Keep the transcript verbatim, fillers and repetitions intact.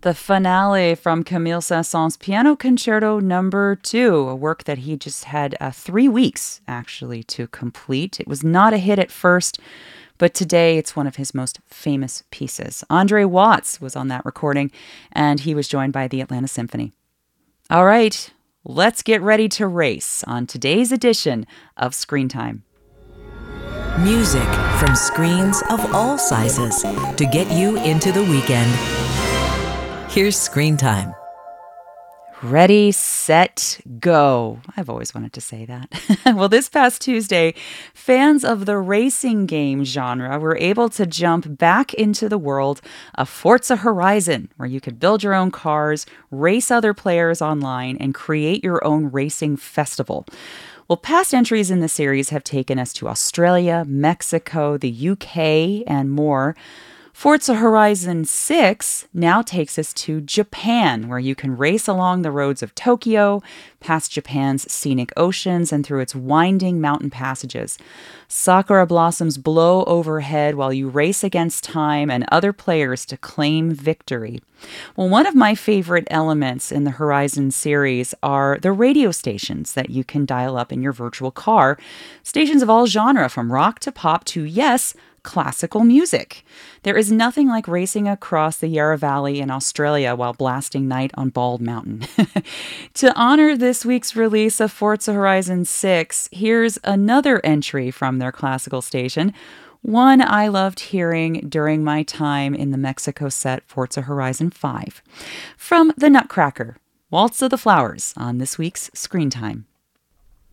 The finale from Camille Saint-Saëns' Piano Concerto Number Two, a work that he just had uh, three weeks actually to complete. It was not a hit at first, but today it's one of his most famous pieces. Andre Watts was on that recording, and he was joined by the Atlanta Symphony. All right, let's get ready to race on today's edition of Screen Time. Music from screens of all sizes to get you into the weekend. Here's Screen Time. Ready, set, go. I've always wanted to say that. Well, this past Tuesday, fans of the racing game genre were able to jump back into the world of Forza Horizon, where you could build your own cars, race other players online, and create your own racing festival. Well, past entries in the series have taken us to Australia, Mexico, the U K, and more. Forza Horizon six now takes us to Japan, where you can race along the roads of Tokyo, past Japan's scenic oceans, and through its winding mountain passages. Sakura blossoms blow overhead while you race against time and other players to claim victory. Well, one of my favorite elements in the Horizon series are the radio stations that you can dial up in your virtual car. Stations of all genre, from rock to pop to, yes, classical music. There is nothing like racing across the Yarra Valley in Australia while blasting night on Bald Mountain. To honor this week's release of Forza Horizon six, here's another entry from their classical station, one I loved hearing during my time in the Mexico set Forza Horizon five. From The Nutcracker, Waltz of the Flowers, on this week's Screen Time.